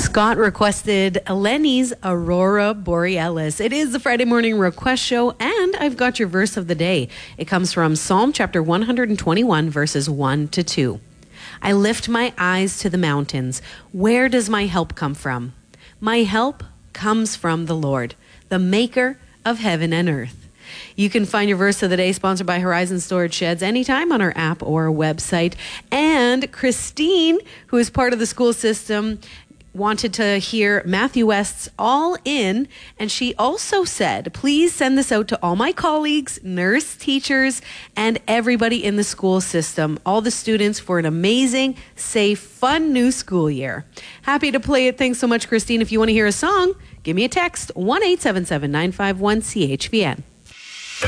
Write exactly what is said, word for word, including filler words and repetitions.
Scott requested Eleni's Aurora Borealis. It is the Friday Morning Request Show, and I've got your verse of the day. It comes from Psalm chapter one twenty-one, verses one to two. I lift my eyes to the mountains. Where does my help come from? My help comes from the Lord, the maker of heaven and earth. You can find your verse of the day sponsored by Horizon Storage Sheds anytime on our app or website. And Christine, who is part of the school system, wanted to hear Matthew West's All In, and she also said, please send this out to all my colleagues, nurse, teachers, and everybody in the school system, all the students, for an amazing, safe, fun new school year. Happy to play it. Thanks so much, Christine. If you want to hear a song, give me a text, one eight seven seven, nine five one, C H V N.